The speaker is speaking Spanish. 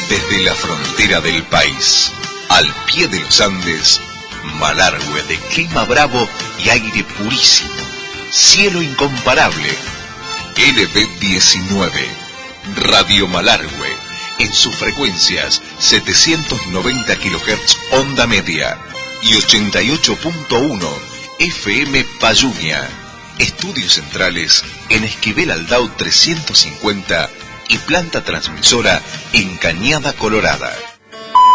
Desde la frontera del país, al pie de los Andes, Malargüe de clima bravo y aire purísimo, cielo incomparable. LB19, Radio Malargüe, en sus frecuencias 790 kHz onda media y 88.1 FM Payunia. Estudios centrales en Esquivel Aldao 350 y planta transmisora en Cañada Colorada.